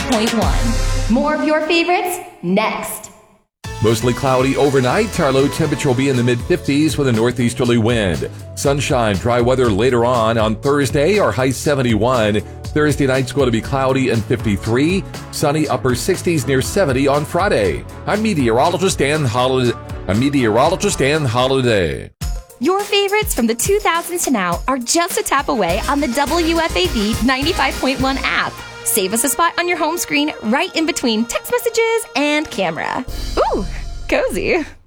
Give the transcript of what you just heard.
95.1. More of your favorites next. Mostly cloudy overnight. Our low temperature will be in the mid-50s with a northeasterly wind. Sunshine, dry weather later on Thursday, our high 71. Thursday night's going to be cloudy and 53. Sunny upper 60s near 70 on Friday. I'm meteorologist Ann Holiday. Your favorites from the 2000s to now are just a tap away on the WFAV 95.1 app. Save us a spot on your home screen right in between text messages and camera. Ooh, cozy.